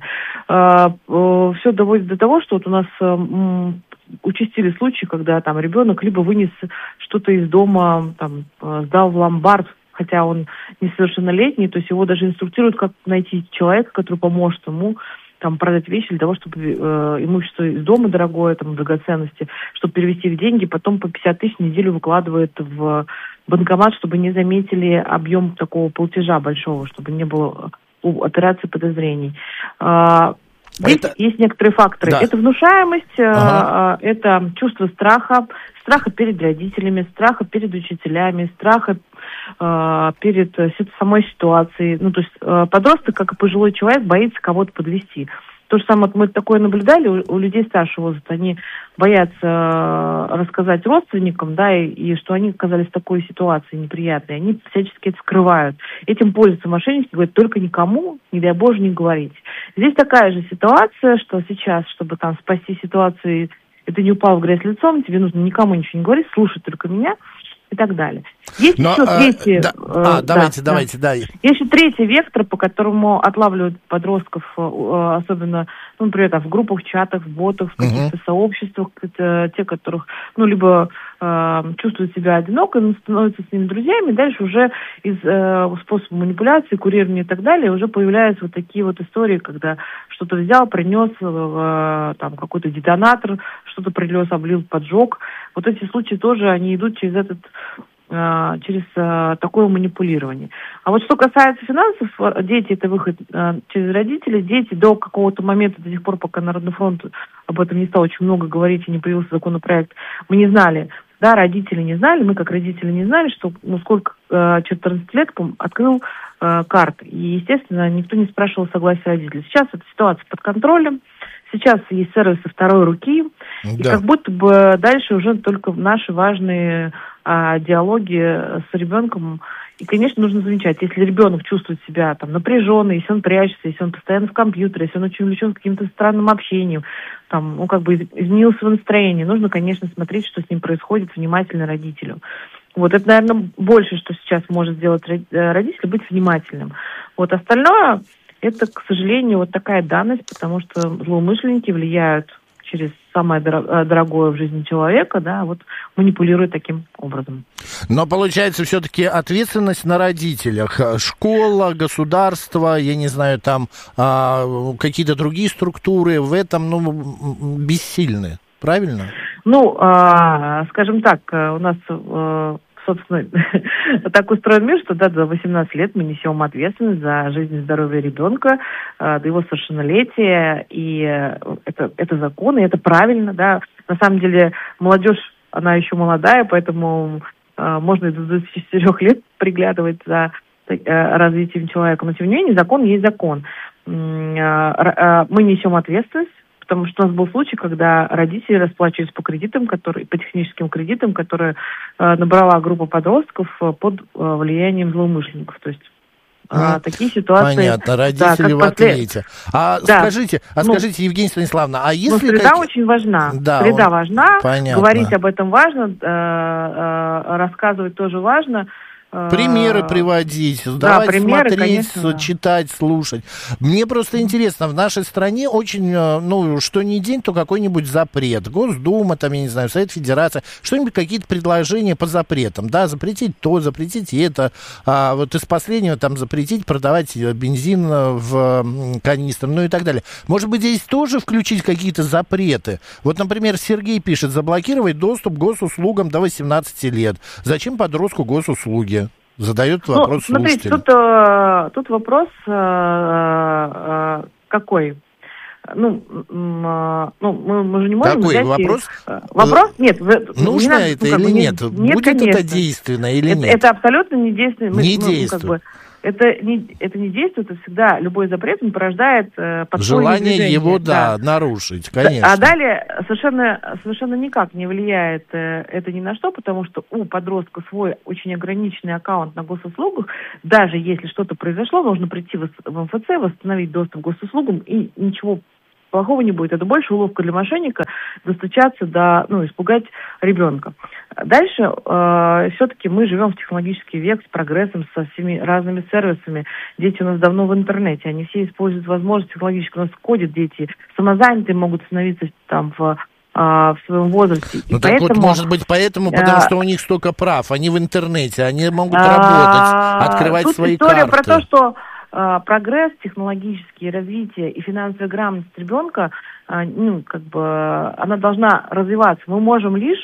Все доводит до того, что вот у нас участились случаи, когда там ребенок либо вынес что-то из дома, там, сдал в ломбард, хотя он несовершеннолетний, то есть его даже инструктируют, как найти человека, который поможет ему там продать вещи для того, чтобы имущество из дома дорогое, там, драгоценности, чтобы перевести в деньги, потом по 50 тысяч в неделю выкладывает в банкомат, чтобы не заметили объем такого платежа большого, чтобы не было у операции подозрений. Здесь есть некоторые факторы. Да. Это внушаемость, это чувство страха перед родителями, страха перед учителями, страха перед самой ситуацией. Ну, то есть подросток, как и пожилой человек, боится кого-то подвести. То же самое мы такое наблюдали у людей старшего возраста. Они боятся рассказать родственникам, да, и что они оказались в такой ситуации неприятной. Они всячески это скрывают. Этим пользуются мошенники, говорят, только никому, не дай Боже, не говорить. Здесь такая же ситуация, что сейчас, чтобы там спасти ситуацию, и ты не упал в грязь лицом, тебе нужно никому ничего не говорить, слушать только меня и так далее. Есть еще третий... Давайте. Есть еще третий вектор, по которому отлавливают подростков, особенно, например, в группах, чатах, в ботах, в каких-то сообществах, это те, которых, либо чувствуют себя одиноко, становятся с ними друзьями, дальше уже из способа манипуляции, курирования и так далее уже появляются вот такие вот истории, когда что-то взял, принес, там какой-то детонатор, что-то принес, облил, поджег. Вот эти случаи тоже, они идут через такое манипулирование. А вот что касается финансов, дети — это выход через родителей. Дети до какого-то момента, до сих пор, пока Народный фронт об этом не стал очень много говорить и не появился законопроект, мы не знали, да, родители не знали, мы как родители не знали, что сколько 14-леткам открыл карты. И, естественно, никто не спрашивал согласия родителей. Сейчас эта ситуация под контролем. Сейчас есть сервисы второй руки, и как будто бы дальше уже только наши важные диалоги с ребенком. И, конечно, нужно замечать, если ребенок чувствует себя там напряженный, если он прячется, если он постоянно в компьютере, если он очень увлечен каким-то странным общением, там, изменил свое настроение, нужно, конечно, смотреть, что с ним происходит, внимательно родителю. Вот это, наверное, больше, что сейчас может сделать родитель, быть внимательным. Вот остальное, это, к сожалению, вот такая данность, потому что злоумышленники влияют через самое дорогое в жизни человека, да, вот манипулируют таким образом. Но получается все-таки ответственность на родителях. Школа, государство, я не знаю, там какие-то другие структуры в этом, бессильны, правильно? Скажем так, у нас... Собственно, так устроен мир, что до 18 лет мы несем ответственность за жизнь и здоровье ребенка, до его совершеннолетия, и это закон, и это правильно, да. На самом деле молодежь, она еще молодая, поэтому можно и до 24 лет приглядывать за развитием человека, но тем не менее закон есть закон. Мы несем ответственность, потому что у нас был случай, когда родители расплачивались по техническим кредитам, которые набрала группа подростков под влиянием злоумышленников. То есть такие ситуации... Понятно, родители в ответе. Скажите, Евгения Станиславовна, а если... среда очень важна. Среда важна, понятно. Говорить об этом важно, рассказывать тоже важно. примеры приводить, давать примеры, смотреть, конечно, читать, слушать. Мне просто интересно, в нашей стране очень, что ни день, то какой-нибудь запрет. Госдума, там, я не знаю, Совет Федерации, что-нибудь, какие-то предложения по запретам, да, запретить то, запретить это. А вот из последнего, там, запретить продавать бензин в канистрах, ну и так далее. Может быть, здесь тоже включить какие-то запреты? Вот, например, Сергей пишет, заблокировать доступ к госуслугам до 18 лет. Зачем подростку госуслуги? Задает вопрос смотрите, слушатель. Тут вопрос какой? Мы же не можем... Какой вопрос? Вопрос? Нет. Нужно не это или нет? Будет конечно. это действенно или нет? Это абсолютно не действенно. Не действует. Это не действует, это всегда любой запрет, он порождает желание движение, его, нарушить, конечно. А далее совершенно никак не влияет это ни на что, потому что у подростка свой очень ограниченный аккаунт на госуслугах. Даже если что-то произошло, нужно прийти в МФЦ, восстановить доступ к госуслугам, и ничего плохого не будет. Это больше уловка для мошенника достучаться испугать ребенка. Дальше все-таки мы живем в технологический век с прогрессом, со всеми разными сервисами. Дети у нас давно в интернете, они все используют возможности технологические. У нас ходят дети, самозанятые могут становиться там в своем возрасте. Ну, так поэтому, вот, может быть, поэтому, потому что у них столько прав, они в интернете, они могут работать, открывать свои карты. История про то, что прогресс, технологические развитие и финансовая грамотность ребенка, она должна развиваться. Мы можем лишь,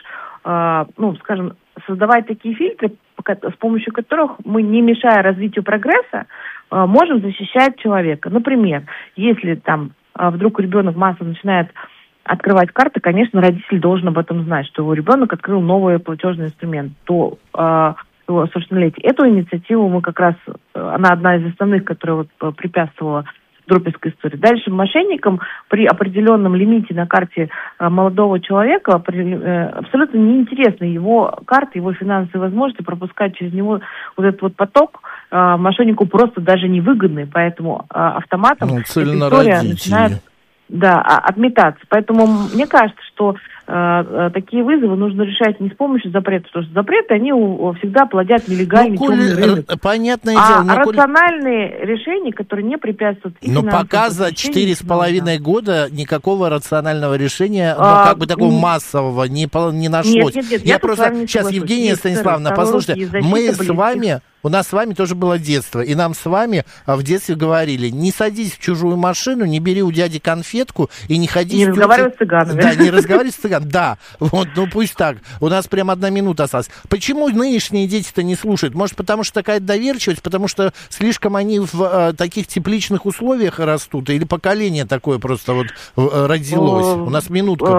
создавать такие фильтры, с помощью которых мы, не мешая развитию прогресса, можем защищать человека. Например, если там вдруг ребенок массово начинает открывать карты, конечно, родитель должен об этом знать, что его ребенок открыл новый платежный инструмент до его совершеннолетия. Эту инициативу мы как раз, она одна из основных, которая препятствовала дропинской истории. Дальше мошенникам при определенном лимите на карте молодого человека абсолютно неинтересны его карты, его финансовые возможности, пропускать через него вот этот вот поток мошеннику просто даже невыгодный, поэтому автоматом эта история начинает отметаться. Поэтому мне кажется, что такие вызовы нужно решать не с помощью запрета, потому что запреты, они всегда плодят нелегальный темный рынок. Понятное дело. Рациональные решения, которые не препятствуют... Но пока за 4,5 года никакого рационального решения, такого массового не нашлось. Нет, я просто... Сейчас, Евгения Станиславовна, послушайте, мы с вами... У нас с вами тоже было детство, и нам с вами в детстве говорили, не садись в чужую машину, не бери у дяди конфетку и не ходи... Не разговаривай с цыганами. Да, не разговаривай с цыганами, да. Вот, пусть так. У нас прям 1 минута осталась. Почему нынешние дети-то не слушают? Может, потому что такая доверчивость, потому что слишком они в таких тепличных условиях растут, или поколение такое просто вот родилось? У нас минутка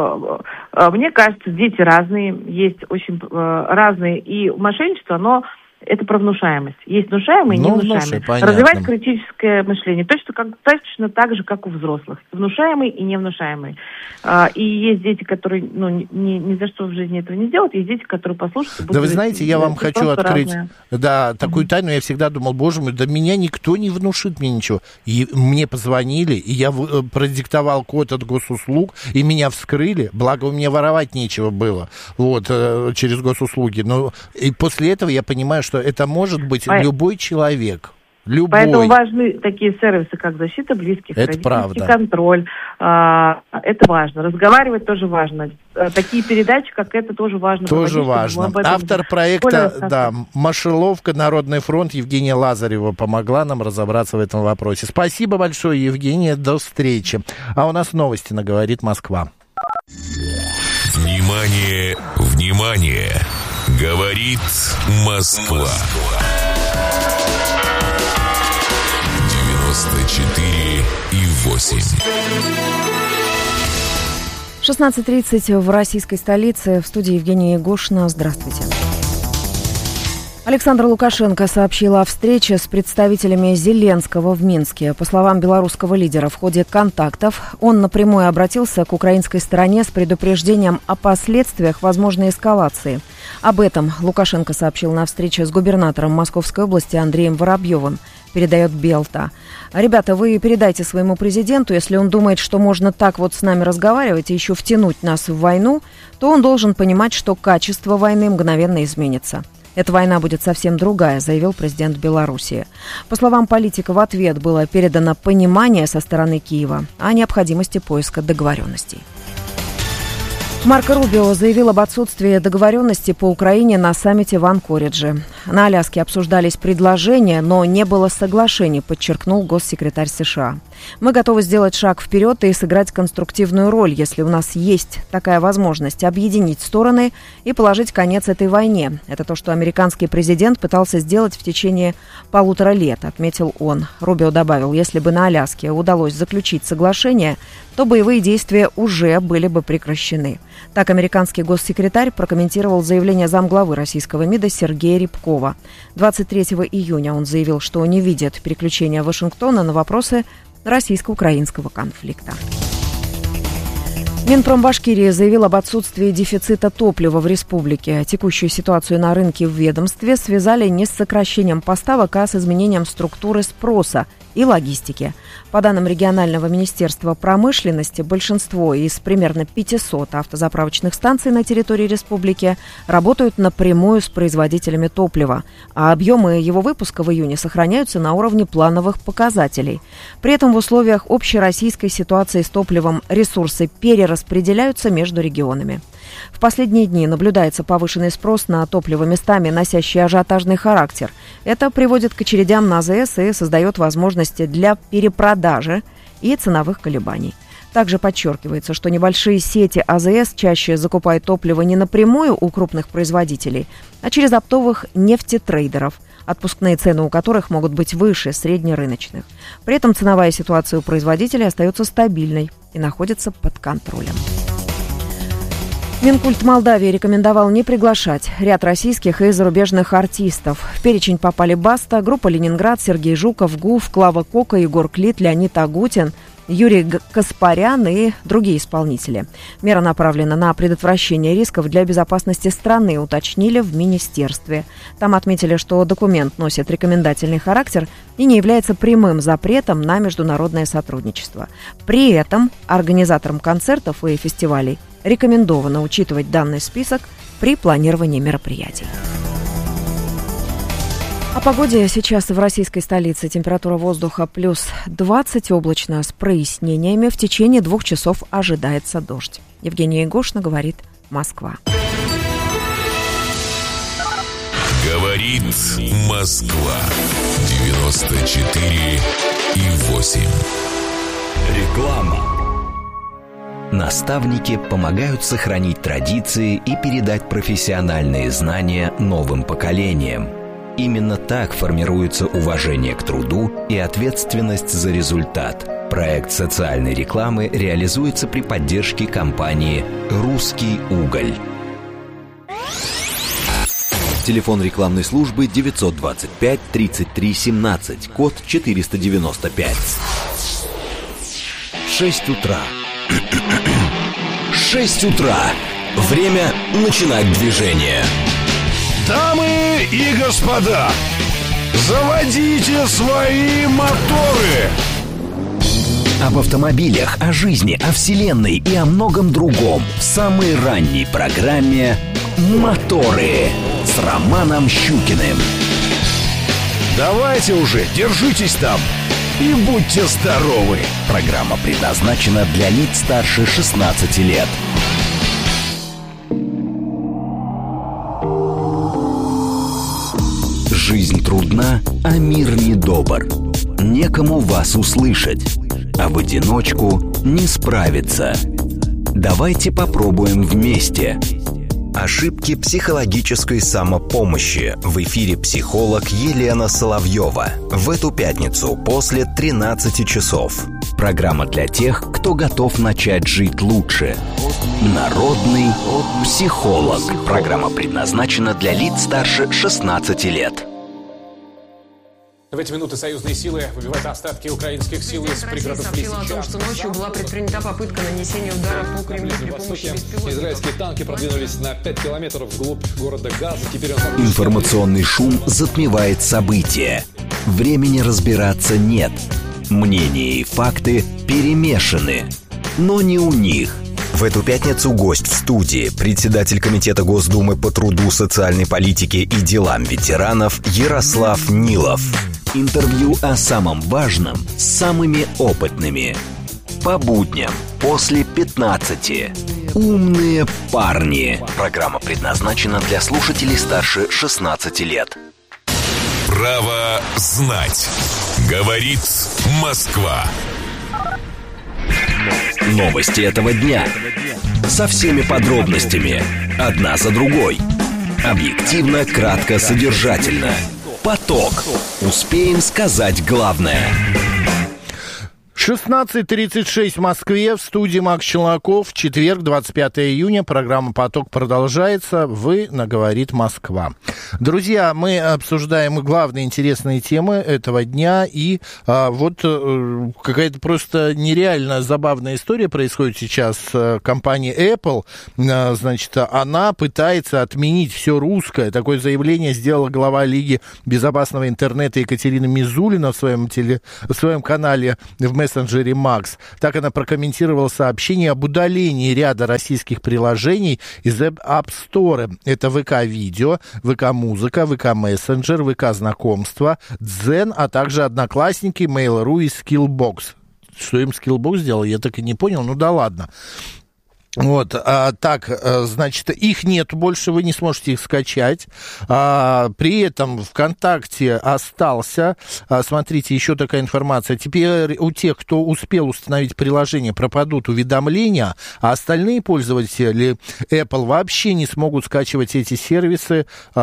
прям. Мне кажется, дети разные, есть очень разные, и мошенничество, это про внушаемость. Есть внушаемые и невнушаемые. Развивать критическое мышление. Точно так же, как у взрослых. Внушаемые и невнушаемые. И есть дети, которые ни за что в жизни этого не сделают. Есть дети, которые послушают. Да вы знаете, я вам хочу открыть такую тайну. Я всегда думал, боже мой, да меня никто не внушит мне ничего. И мне позвонили, и я продиктовал код от госуслуг, и меня вскрыли. Благо, у меня воровать нечего было через госуслуги. Но и после этого я понимаю, что это может быть любой человек. Любой. Поэтому важны такие сервисы, как защита близких, родительский контроль. Это важно. Разговаривать тоже важно. Такие передачи, как это, тоже важно. Тоже важно. Автор проекта, «Мошеловка», Народный фронт, Евгения Лазарева помогла нам разобраться в этом вопросе. Спасибо большое, Евгения. До встречи. А у нас новости на «Говорит Москва». Внимание, внимание! Говорит Москва. 94,8. 16:30 в российской столице. В студии Евгения Егошина. Здравствуйте. Александр Лукашенко сообщил о встрече с представителями Зеленского в Минске. По словам белорусского лидера, в ходе контактов он напрямую обратился к украинской стороне с предупреждением о последствиях возможной эскалации. Об этом Лукашенко сообщил на встрече с губернатором Московской области Андреем Воробьевым, передает Белта. Ребята, вы передайте своему президенту, если он думает, что можно так вот с нами разговаривать и еще втянуть нас в войну, то он должен понимать, что качество войны мгновенно изменится. Эта война будет совсем другая, заявил президент Белоруссии. По словам политика, в ответ было передано понимание со стороны Киева о необходимости поиска договоренностей. Марко Рубио заявил об отсутствии договоренности по Украине на саммите в Анкоридже. На Аляске обсуждались предложения, но не было соглашений, подчеркнул госсекретарь США. Мы готовы сделать шаг вперед и сыграть конструктивную роль, если у нас есть такая возможность объединить стороны и положить конец этой войне. Это то, что американский президент пытался сделать в течение 1,5 лет, отметил он. Рубио добавил, если бы на Аляске удалось заключить соглашение, то боевые действия уже были бы прекращены. Так американский госсекретарь прокомментировал заявление замглавы российского МИДа Сергея Рябкова. 23 июня он заявил, что не видит переключения Вашингтона на вопросы российско-украинского конфликта. Минпром Башкирии заявил об отсутствии дефицита топлива в республике. Текущую ситуацию на рынке в ведомстве связали не с сокращением поставок, а с изменением структуры спроса и логистики. По данным регионального министерства промышленности, большинство из примерно 500 автозаправочных станций на территории республики работают напрямую с производителями топлива, а объемы его выпуска в июне сохраняются на уровне плановых показателей. При этом в условиях общероссийской ситуации с топливом ресурсы перераспределяются между регионами. В последние дни наблюдается повышенный спрос на топливо местами, носящий ажиотажный характер. Это приводит к очередям на АЗС и создает возможности для перепродажи и ценовых колебаний. Также подчеркивается, что небольшие сети АЗС чаще закупают топливо не напрямую у крупных производителей, а через оптовых нефтетрейдеров, отпускные цены у которых могут быть выше среднерыночных. При этом ценовая ситуация у производителей остается стабильной и находится под контролем. Минкульт Молдавии рекомендовал не приглашать ряд российских и зарубежных артистов. В перечень попали Баста, группа «Ленинград», Сергей Жуков, Гуф, Клава Кока, Егор Клит, Леонид Агутин, Юрий Каспарян и другие исполнители. Мера направлена на предотвращение рисков для безопасности страны, уточнили в министерстве. Там отметили, что документ носит рекомендательный характер и не является прямым запретом на международное сотрудничество. При этом организаторам концертов и фестивалей рекомендовано учитывать данный список при планировании мероприятий. О погоде сейчас в российской столице. Температура воздуха плюс 20, облачно с прояснениями. В течение 2 часов ожидается дождь. Евгения Егошина, говорит Москва. Говорит Москва. 94,8. Реклама. Наставники помогают сохранить традиции и передать профессиональные знания новым поколениям. Именно так формируется уважение к труду и ответственность за результат. Проект социальной рекламы реализуется при поддержке компании «Русский уголь». Телефон рекламной службы 925 33 17, код 495. 6 утра. 6 утра. Время начинать движение. Дамы и господа, заводите свои моторы! Об автомобилях, о жизни, о вселенной и о многом другом в самой ранней программе «Моторы» с Романом Щукиным. Давайте уже, держитесь там и будьте здоровы! Программа предназначена для лиц старше 16 лет. Жизнь трудна, а мир недобр. Некому вас услышать, а в одиночку не справиться. Давайте попробуем вместе. Ошибки психологической самопомощи. В эфире психолог Елена Соловьева. В эту пятницу после 13 часов. Программа для тех, кто готов начать жить лучше. Народный психолог. Программа предназначена для лиц старше 16 лет. В эти минуты союзные силы выбивают остатки украинских сил из пригородов Лисича. Сообщила о том, что ночью была предпринята попытка нанесения удара по Кремлю при помощи беспилотников. Израильские танки продвинулись на 5 километров вглубь города Газа. Теперь он... Информационный шум затмевает события. Времени разбираться нет. Мнения и факты перемешаны. Но не у них. В эту пятницу гость в студии, председатель Комитета Госдумы по труду, социальной политике и делам ветеранов Ярослав Нилов. Интервью о самом важном с самыми опытными. По будням после 15. «Умные парни». Программа предназначена для слушателей старше 16 лет. Право знать. Говорит Москва. Новости этого дня. Со всеми подробностями. Одна за другой. Объективно, кратко, содержательно. Поток. Успеем сказать главное. 16:36 в Москве, в студии Макс Челноков, четверг, 25 июня, программа «Поток» продолжается, вы на «Говорит Москва». Друзья, мы обсуждаем главные интересные темы этого дня, и какая-то просто нереально забавная история происходит сейчас. Компания Apple, значит, она пытается отменить все русское. Такое заявление сделала глава Лиги безопасного интернета Екатерина Мизулина в своем канале в мессенджере Max. Так она прокомментировала сообщение об удалении ряда российских приложений из App Store. Это ВК-видео, ВК-музыка, ВК-мессенджер, ВК-знакомство, Дзен, а также Одноклассники, Mail.ru и Skillbox. Что им Skillbox сделал, я так и не понял, ну да ладно. Вот, значит, их нет больше, вы не сможете их скачать. При этом ВКонтакте остался, смотрите, еще такая информация. Теперь у тех, кто успел установить приложение, пропадут уведомления, а остальные пользователи Apple вообще не смогут скачивать эти сервисы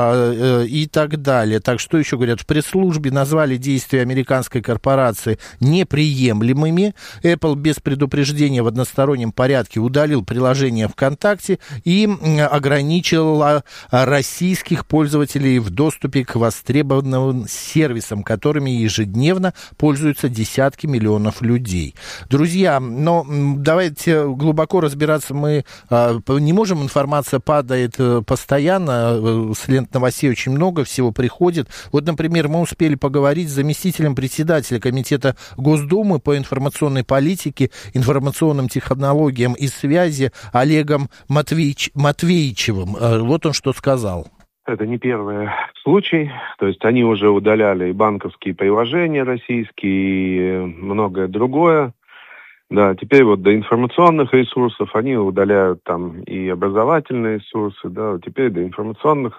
и так далее. Так что еще говорят, в пресс-службе назвали действия американской корпорации неприемлемыми. Apple без предупреждения в одностороннем порядке удалил приложение ВКонтакте и ограничила российских пользователей в доступе к востребованным сервисам, которыми ежедневно пользуются десятки миллионов людей. Друзья, но давайте глубоко разбираться. Мы не можем, информация падает постоянно, с лент новостей очень много всего приходит. Вот, например, мы успели поговорить с заместителем председателя Комитета Госдумы по информационной политике, информационным технологиям и связи Олегом Матвеичевым. Вот он что сказал. Это не первый случай. То есть они уже удаляли и банковские приложения российские, и многое другое. Да, теперь вот до информационных ресурсов они удаляют там и образовательные ресурсы, да, теперь до информационных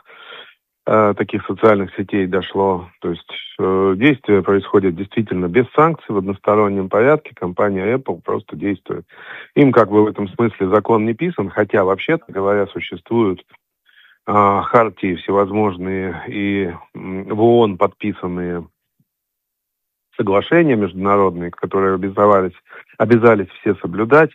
таких социальных сетей дошло. То есть действие происходит действительно без санкций, в одностороннем порядке. Компания Apple просто действует. Им как бы в этом смысле закон не писан, хотя вообще-то говоря существуют хартии всевозможные и в ООН подписанные соглашения международные, которые обязались все соблюдать,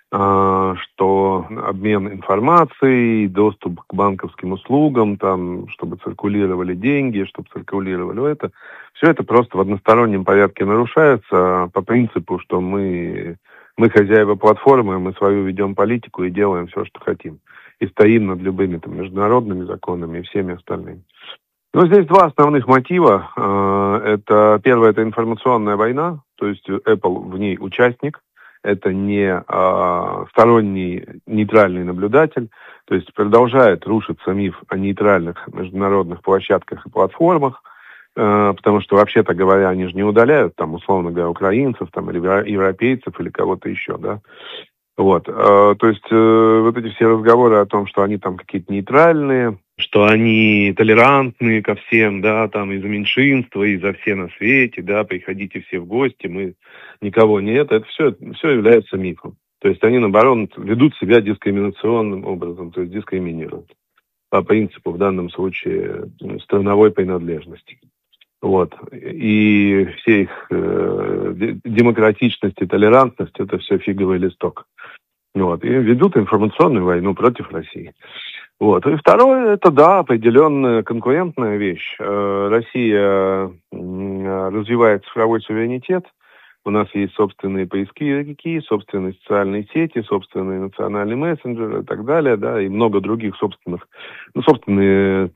что обмен информацией, доступ к банковским услугам, там, чтобы циркулировали деньги, чтобы циркулировали это, все это просто в одностороннем порядке нарушается по принципу, что мы хозяева платформы, мы свою ведем политику и делаем все, что хотим. И стоим над любыми там международными законами и всеми остальными. Но здесь два основных мотива. Это первое, это информационная война, то есть Apple в ней участник. Это не сторонний нейтральный наблюдатель, то есть продолжает рушиться миф о нейтральных международных площадках и платформах, потому что, вообще-то говоря, они же не удаляют, там, условно говоря, украинцев там, или европейцев, или кого-то еще, да. Вот, то есть вот эти все разговоры о том, что они там какие-то нейтральные, что они толерантные ко всем, да, там, и за меньшинство, и за все на свете, да, приходите все в гости, мы никого нет, это все является мифом. То есть они, наоборот, ведут себя дискриминационным образом, то есть дискриминируют по принципу, в данном случае, страновой принадлежности. Вот. И все их демократичность и толерантность – это все фиговый листок. Вот. И ведут информационную войну против России. Вот. И второе – это, да, определенная конкурентная вещь. Россия развивает цифровой суверенитет. У нас есть собственные поисковики, собственные социальные сети, собственные национальные мессенджеры и так далее, да, и много других собственные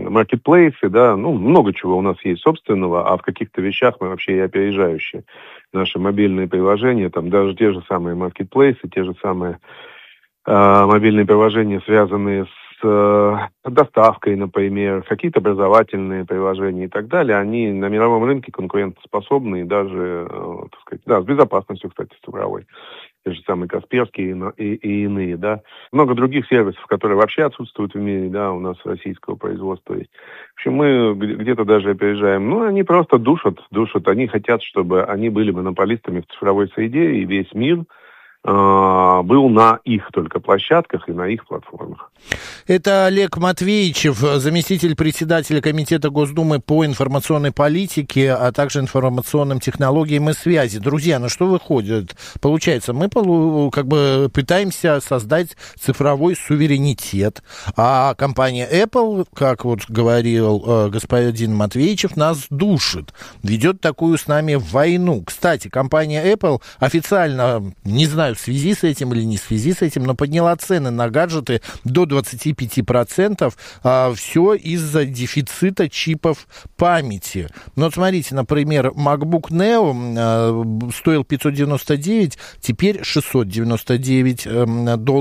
маркетплейсы, да, много чего у нас есть собственного, а в каких-то вещах мы вообще и опережающие наши мобильные приложения, там даже те же самые маркетплейсы, те же самые мобильные приложения, связанные с доставкой, например, какие-то образовательные приложения и так далее, они на мировом рынке конкурентоспособны и даже, так сказать, да, с безопасностью, кстати, цифровой. Те же самые Касперские и иные, да. Много других сервисов, которые вообще отсутствуют в мире, да, у нас российского производства есть. В общем, мы где-то даже опережаем. Ну, они просто душат. Они хотят, чтобы они были монополистами в цифровой среде, и весь мир был на их только площадках и на их платформах. Это Олег Матвеичев, заместитель председателя Комитета Госдумы по информационной политике, а также информационным технологиям и связи. Друзья, ну что выходит? Получается, мы как бы пытаемся создать цифровой суверенитет, а компания Apple, как вот говорил господин Матвеичев, нас душит, ведет такую с нами войну. Кстати, компания Apple официально, не знаю, в связи с этим или не в связи с этим, но подняла цены на гаджеты до 25%, все из-за дефицита чипов памяти. Ну, вот смотрите, например, MacBook Neo стоил $599, теперь $699.